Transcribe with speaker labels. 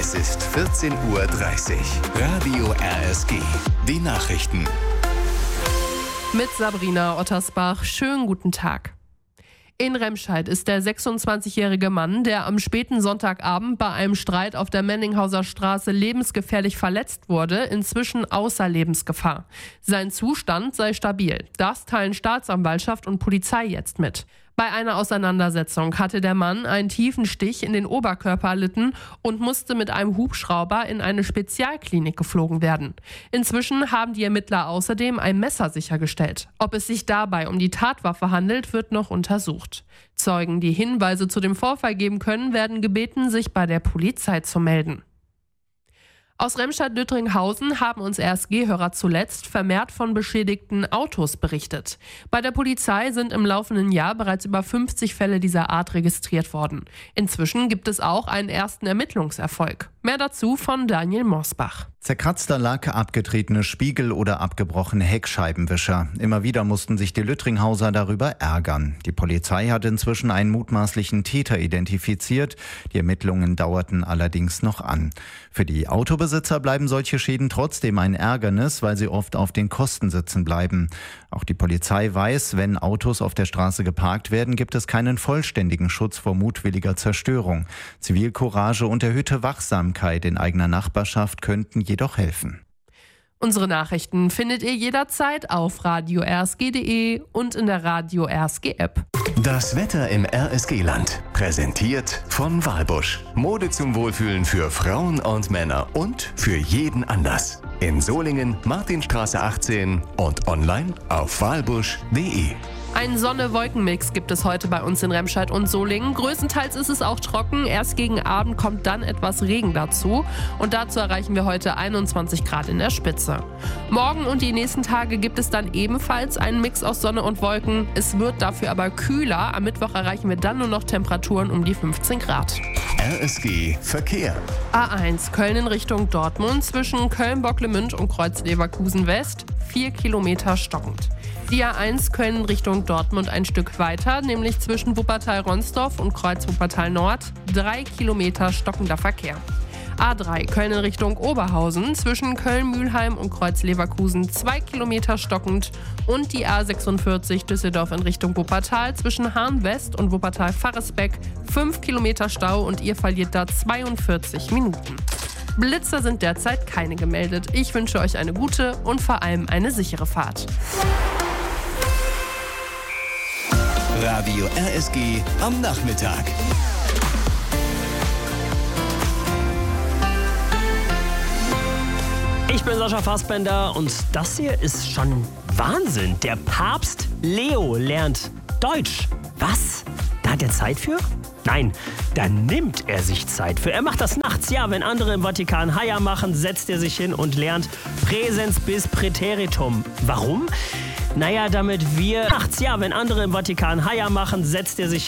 Speaker 1: Es ist 14:30 Uhr. Radio RSG. Die Nachrichten.
Speaker 2: Mit Sabrina Ottersbach. Schönen guten Tag. In Remscheid ist der 26-jährige Mann, der am späten Sonntagabend bei einem Streit auf der Menninghauser Straße lebensgefährlich verletzt wurde, inzwischen außer Lebensgefahr. Sein Zustand sei stabil. Das teilen Staatsanwaltschaft und Polizei jetzt mit. Bei einer Auseinandersetzung hatte der Mann einen tiefen Stich in den Oberkörper erlitten und musste mit einem Hubschrauber in eine Spezialklinik geflogen werden. Inzwischen haben die Ermittler außerdem ein Messer sichergestellt. Ob es sich dabei um die Tatwaffe handelt, wird noch untersucht. Zeugen, die Hinweise zu dem Vorfall geben können, werden gebeten, sich bei der Polizei zu melden. Aus Remscheid-Lüttringhausen haben uns RSG-Hörer zuletzt vermehrt von beschädigten Autos berichtet. Bei der Polizei sind im laufenden Jahr bereits über 50 Fälle dieser Art registriert worden. Inzwischen gibt es auch einen ersten Ermittlungserfolg. Mehr dazu von Daniel Mosbach.
Speaker 3: Zerkratzter Lack, abgetretene Spiegel oder abgebrochene Heckscheibenwischer. Immer wieder mussten sich die Lüttringhauser darüber ärgern. Die Polizei hat inzwischen einen mutmaßlichen Täter identifiziert. Die Ermittlungen dauerten allerdings noch an. Für die Autobesitzer bleiben solche Schäden trotzdem ein Ärgernis, weil sie oft auf den Kosten sitzen bleiben. Auch die Polizei weiß, wenn Autos auf der Straße geparkt werden, gibt es keinen vollständigen Schutz vor mutwilliger Zerstörung. Zivilcourage und erhöhte Wachsamkeit in eigener Nachbarschaft könnten jedoch helfen.
Speaker 2: Unsere Nachrichten findet ihr jederzeit auf radio-rsg.de und in der Radio RSG App.
Speaker 1: Das Wetter im RSG-Land. Präsentiert von Walbusch. Mode zum Wohlfühlen für Frauen und Männer und für jeden Anlass. In Solingen, Martinstraße 18 und online auf walbusch.de.
Speaker 2: Einen Sonne-Wolken-Mix gibt es heute bei uns in Remscheid und Solingen. Größtenteils ist es auch trocken. Erst gegen Abend kommt dann etwas Regen dazu. Und dazu erreichen wir heute 21 Grad in der Spitze. Morgen und die nächsten Tage gibt es dann ebenfalls einen Mix aus Sonne und Wolken. Es wird dafür aber kühler. Am Mittwoch erreichen wir dann nur noch Temperaturen um die 15 Grad.
Speaker 1: RSG Verkehr.
Speaker 2: A1 Köln in Richtung Dortmund zwischen Köln-Bocklemünd und Kreuz-Leverkusen West 4 Kilometer stockend. Die A1 Köln in Richtung Dortmund ein Stück weiter, nämlich zwischen Wuppertal-Ronsdorf und Kreuz-Wuppertal-Nord 3 Kilometer stockender Verkehr. A3 Köln in Richtung Oberhausen zwischen Köln-Mülheim und Kreuz-Leverkusen 2 Kilometer stockend und die A46 Düsseldorf in Richtung Wuppertal zwischen Hahn-West und Wuppertal-Farresbeck 5 Kilometer Stau und ihr verliert da 42 Minuten. Blitzer sind derzeit keine gemeldet. Ich wünsche euch eine gute und vor allem eine sichere Fahrt.
Speaker 1: Radio RSG am Nachmittag.
Speaker 4: Ich bin Sascha Fassbender und das hier ist schon Wahnsinn. Der Papst Leo lernt Deutsch. Was? Da hat er Zeit für? Nein, da nimmt er sich Zeit für. Er macht das nachts. Ja, wenn andere im Vatikan Haia machen, setzt er sich hin und lernt Präsens bis Präteritum. Warum? Naja, damit wir nachts, ja, wenn andere im Vatikan Haia machen, setzt er sich